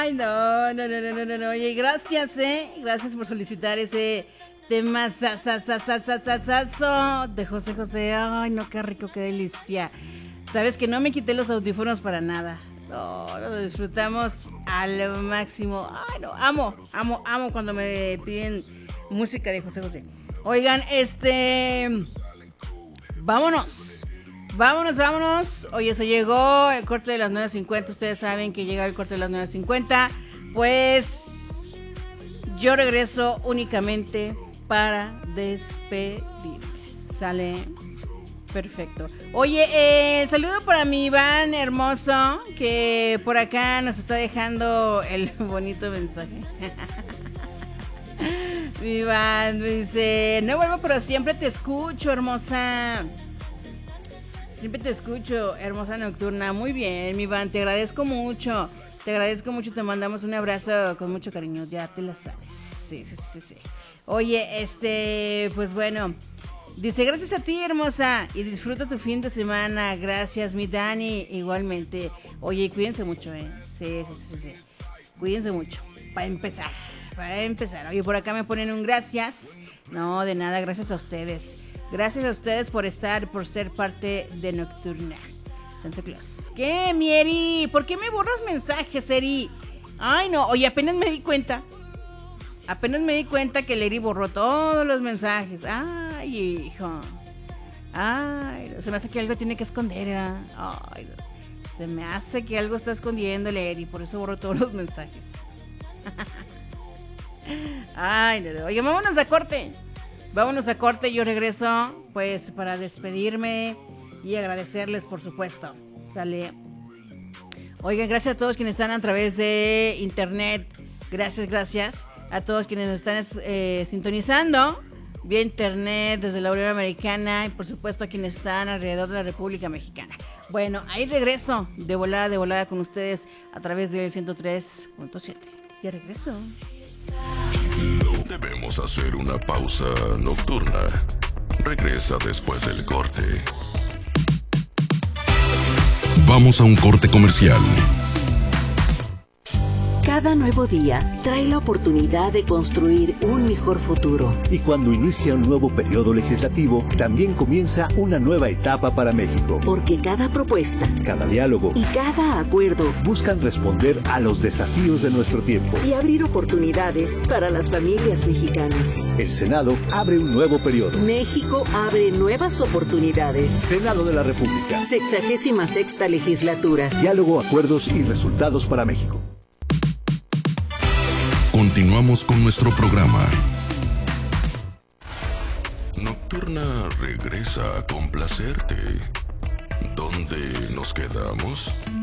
Ay, no. Oye, gracias, Gracias por solicitar ese tema sasasasasasasaso de José José. Ay, no, qué rico, qué delicia. Sabes que no me quité los audífonos para nada. No, lo disfrutamos al máximo. Ay, no, amo cuando me piden música de José José. Oigan, vámonos. Oye, se llegó el corte de las 9:50. Ustedes saben que llega el corte de las 9:50. Pues yo regreso únicamente para despedirme. Sale perfecto. Oye, el saludo para mi Iván hermoso, que por acá nos está dejando el bonito mensaje. Mi Iván me dice: no vuelvo, pero siempre te escucho, hermosa. Siempre te escucho, hermosa nocturna. Muy bien, mi Iván, te agradezco mucho. Te mandamos un abrazo con mucho cariño, ya te la sabes. Sí. Oye, pues bueno, dice: gracias a ti, hermosa, y disfruta tu fin de semana. Gracias, mi Dani, igualmente. Oye, cuídense mucho, Sí. Cuídense mucho, para empezar. Oye, por acá me ponen un gracias. No, de nada, gracias a ustedes. Gracias a ustedes por ser parte de Nocturna. Santa Claus. ¿Qué, mi Eri? ¿Por qué me borras mensajes, Eri? Ay, no. Oye, apenas me di cuenta que el Eri borró todos los mensajes. Ay, hijo. Ay, se me hace que algo tiene que esconder, ¿verdad? Ay, se me hace que algo está escondiendo el Eri, por eso borró todos los mensajes. Ay, no. Oye, vámonos a corte. Yo regreso, pues, para despedirme y agradecerles, por supuesto. Sale. Oigan, gracias a todos quienes están a través de internet. Gracias a todos quienes nos están sintonizando vía internet desde la Unión Americana y, por supuesto, a quienes están alrededor de la República Mexicana. Bueno, ahí regreso de volada con ustedes a través del 103.7. Ya regreso. Debemos hacer una pausa nocturna. Regresa después del corte. Vamos a un corte comercial. Cada nuevo día trae la oportunidad de construir un mejor futuro. Y cuando inicia un nuevo periodo legislativo, también comienza una nueva etapa para México. Porque cada propuesta, cada diálogo y cada acuerdo buscan responder a los desafíos de nuestro tiempo y abrir oportunidades para las familias mexicanas. El Senado abre un nuevo periodo. México abre nuevas oportunidades. Senado de la República. 66ª legislatura. Diálogo, acuerdos y resultados para México. Continuamos con nuestro programa. Nocturna regresa a complacerte. ¿Dónde nos quedamos?